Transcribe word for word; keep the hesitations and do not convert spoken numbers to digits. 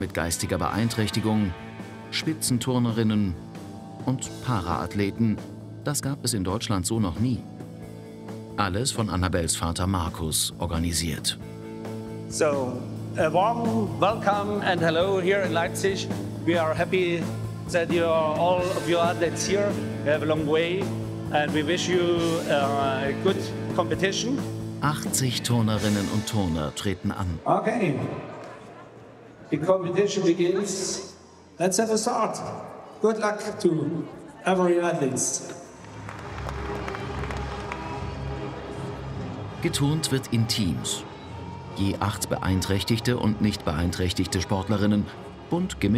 mit geistiger Beeinträchtigung, Spitzenturnerinnen und Paraathleten, das gab es in Deutschland so noch nie. Alles von Annabels Vater Markus organisiert. So, a warm welcome and hello here in Leipzig. We are happy that you are all of your athletes here. We have a long way and we wish you a good competition. achtzig Turnerinnen und Turner treten an. Okay, the competition begins. Let's have a start. Good luck to every athletes. Geturnt wird in Teams. Je acht beeinträchtigte und nicht beeinträchtigte Sportlerinnen, bunt gemischt.